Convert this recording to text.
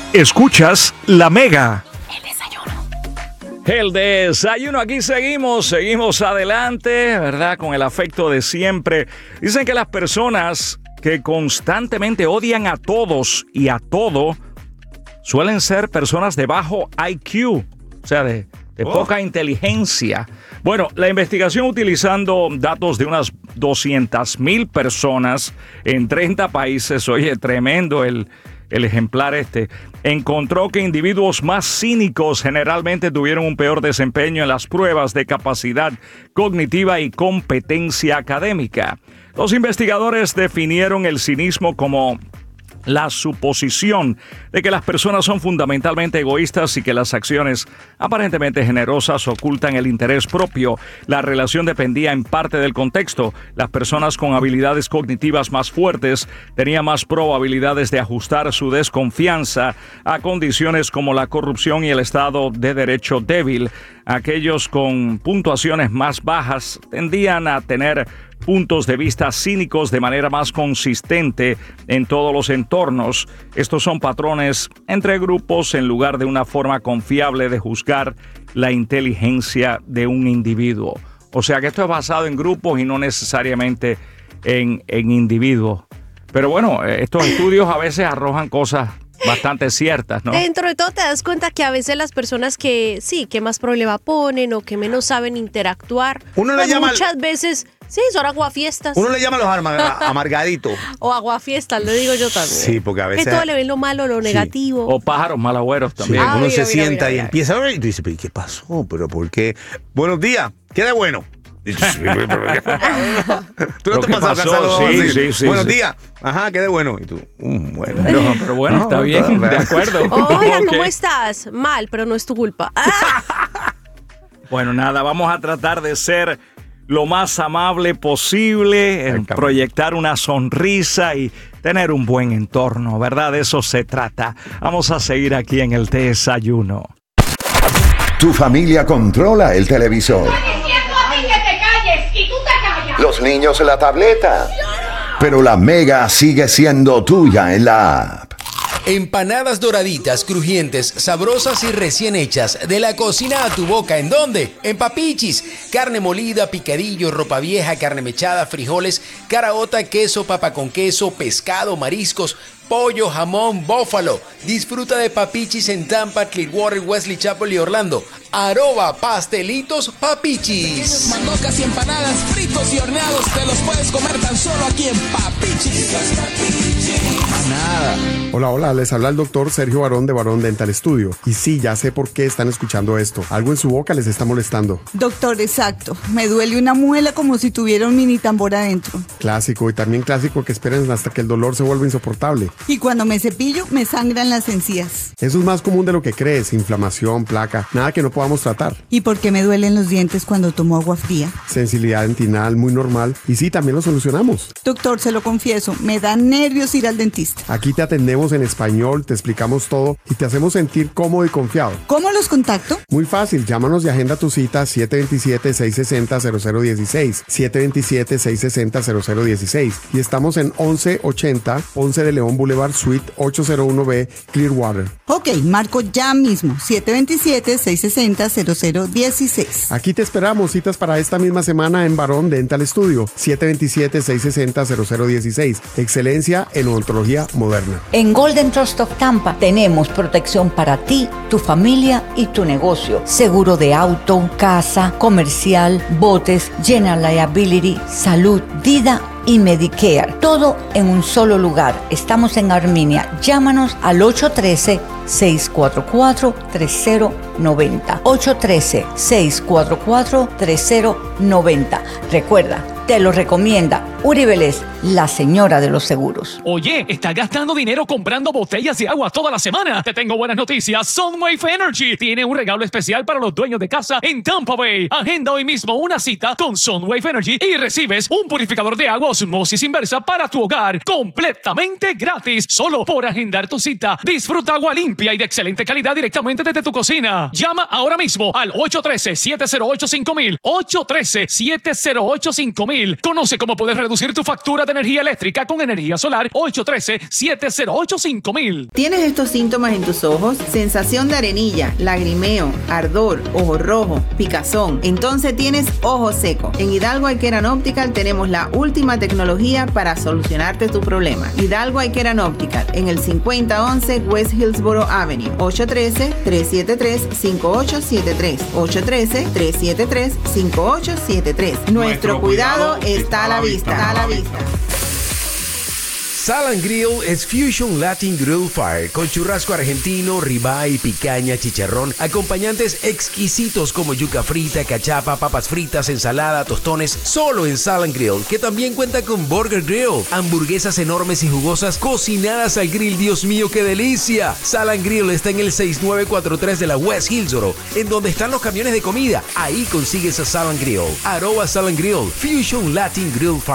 Escuchas La Mega. El desayuno, aquí seguimos adelante, ¿verdad? Con el afecto de siempre. Dicen que las personas que constantemente odian a todos y a todo suelen ser personas de bajo IQ, o sea, de poca inteligencia. Bueno, la investigación utilizando datos de unas 200,000 personas en 30 países, oye, tremendo el ejemplar encontró que individuos más cínicos generalmente tuvieron un peor desempeño en las pruebas de capacidad cognitiva y competencia académica. Los investigadores definieron el cinismo como la suposición de que las personas son fundamentalmente egoístas y que las acciones aparentemente generosas ocultan el interés propio. La relación dependía en parte del contexto. Las personas con habilidades cognitivas más fuertes tenían más probabilidades de ajustar su desconfianza a condiciones como la corrupción y el Estado de Derecho débil. Aquellos con puntuaciones más bajas tendían a tener puntos de vista cínicos de manera más consistente en todos los entornos. Estos son patrones entre grupos en lugar de una forma confiable de juzgar la inteligencia de un individuo. O sea que esto es basado en grupos y no necesariamente en individuos. Pero bueno, estos estudios a veces arrojan cosas bastante ciertas, ¿no? Dentro de todo te das cuenta que a veces las personas que más problema ponen o que menos saben interactuar, muchas veces son aguafiestas. Uno le llama a los amargaditos. O aguafiestas, le digo yo también. Sí, porque a veces que todo le ven lo malo, lo negativo. O pájaros malagüeros también. Sí, uno se sienta y empieza a ver y tú dices, ¿pero qué pasó? ¿Pero por qué? Buenos días, ¿qué de bueno? ¿Tú no te pasas Sí. Buenos días. Ajá, qué de bueno. Y tú, bueno. Pero bueno, está bien, de acuerdo. Hola, ¿cómo estás? Mal, pero no es tu culpa. Bueno, nada, vamos a tratar de ser lo más amable posible, en proyectar una sonrisa y tener un buen entorno, ¿verdad? De eso se trata. Vamos a seguir aquí en el desayuno. Tu familia controla el televisor. Los niños la tableta. Pero la Mega sigue siendo tuya en la app. Empanadas doraditas, crujientes, sabrosas y recién hechas. De la cocina a tu boca. ¿En dónde? En Papichis. Carne molida, picadillo, ropa vieja, carne mechada, frijoles, caraota, queso, papa con queso, pescado, mariscos, pollo, jamón, bófalo. Disfruta de Papichis en Tampa, Clearwater, Wesley Chapel y Orlando. ¡Arroba pastelitos Papichis! Mandocas y empanadas, fritos y horneados, te los puedes comer tan solo aquí en Papichis. Nada. Hola, les habla el doctor Sergio Barón de Barón Dental Studio. Y sí, ya sé por qué están escuchando esto. Algo en su boca les está molestando. Doctor, exacto. Me duele una muela como si tuviera un mini tambor adentro. Clásico, y también clásico que esperen hasta que el dolor se vuelva insoportable. Y cuando me cepillo, me sangran las encías. Eso es más común de lo que crees. Inflamación, placa, nada que no podamos tratar. ¿Y por qué me duelen los dientes cuando tomo agua fría? Sensibilidad dentinal, muy normal. Y sí, también lo solucionamos. Doctor, se lo confieso, me da nervios ir al dentista. Aquí te atendemos en español, te explicamos todo y te hacemos sentir cómodo y confiado. ¿Cómo los contacto? Muy fácil, llámanos y agenda tu cita 727-660-0016. 727-660-0016. Y estamos en 1180 11 de León Boulevard, Suite 801B, Clearwater. Ok, marco ya mismo, 727-660-0016. Aquí te esperamos, citas para esta misma semana en Barón Dental Studio, 727-660-0016. Excelencia en odontología moderna. En Golden Trust of Tampa tenemos protección para ti, tu familia y tu negocio. Seguro de auto, casa, comercial, botes, general liability, salud, vida y Medicare. Todo en un solo lugar. Estamos en Arminia. Llámanos al 813-644-3090. 813-644-3090. Recuerda, te lo recomienda Uri Vélez, la señora de los seguros. Oye, ¿estás gastando dinero comprando botellas de agua toda la semana? Te tengo buenas noticias. Sunwave Energy tiene un regalo especial para los dueños de casa en Tampa Bay. Agenda hoy mismo una cita con Sunwave Energy y recibes un purificador de agua osmosis inversa para tu hogar completamente gratis. Solo por agendar tu cita. Disfruta agua limpia y de excelente calidad directamente desde tu cocina. Llama ahora mismo al 813-708-5000. 813-708-5000. Conoce cómo puedes reducir reducir tu factura de energía eléctrica con energía solar. 813-708-5000. ¿Tienes estos síntomas en tus ojos? Sensación de arenilla, lagrimeo, ardor, ojo rojo, picazón. Entonces tienes ojo seco. En Hidalgo Eye Care and Optical tenemos la última tecnología para solucionarte tu problema. Hidalgo Eye Care and Optical en el 5011 West Hillsboro Avenue. 813-373-5873. 813-373-5873. Nuestro cuidado está a la vista. Está a la vista. Sal & Grill es Fusion Latin Grill Fire con churrasco argentino, ribeye, picaña, chicharrón, acompañantes exquisitos como yuca frita, cachapa, papas fritas, ensalada, tostones, solo en Sal & Grill, que también cuenta con Burger Grill, hamburguesas enormes y jugosas cocinadas al grill. Dios mío, qué delicia. Sal & Grill está en el 6943 de la West Hillsboro, en donde están los camiones de comida. Ahí consigues a Sal & Grill. @Sal & Grill, Fusion Latin Grill Fire.